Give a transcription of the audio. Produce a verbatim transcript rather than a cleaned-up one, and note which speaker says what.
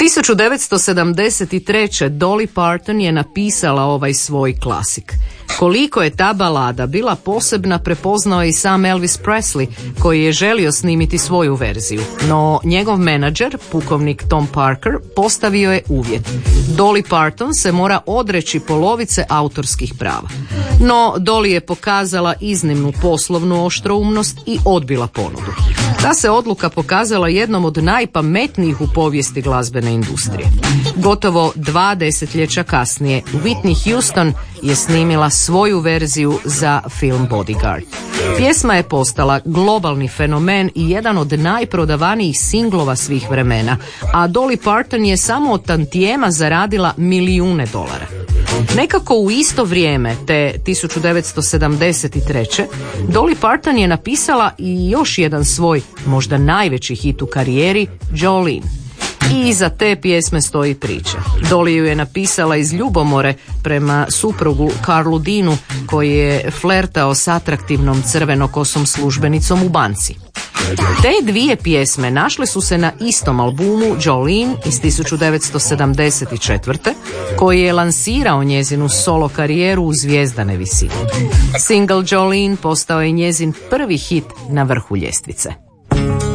Speaker 1: tisuću devetsto sedamdeset treće. Dolly Parton je napisala ovaj svoj klasik. Koliko je ta balada bila posebna prepoznao je i sam Elvis Presley, koji je želio snimiti svoju verziju. No njegov menadžer, pukovnik Tom Parker, postavio je uvjet. Dolly Parton se mora odreći polovice autorskih prava. No Dolly je pokazala iznimnu poslovnu oštroumnost i odbila ponudu. Ta se odluka pokazala jednom od najpametnijih u povijesti glazbene industrije. Gotovo dva desetljeća kasnije Whitney Houston je snimila svoju verziju za film Bodyguard. Pjesma je postala globalni fenomen i jedan od najprodavanijih singlova svih vremena, a Dolly Parton je samo od tantijema zaradila milijune dolara. Nekako u isto vrijeme, te tisuću devetsto sedamdeset treće. Dolly Parton je napisala i još jedan svoj, možda najveći hit u karijeri, Jolene. I iza te pjesme stoji priča. Dolly ju je napisala iz ljubomore prema suprugu Carlu Deanu, koji je flertao s atraktivnom crvenokosom službenicom u banci. Te dvije pjesme našle su se na istom albumu Jolene iz tisuću devetsto sedamdeset četvrte. koji je lansirao njezinu solo karijeru u zvijezdane visine. Single Jolene postao je njezin prvi hit na vrhu ljestvice.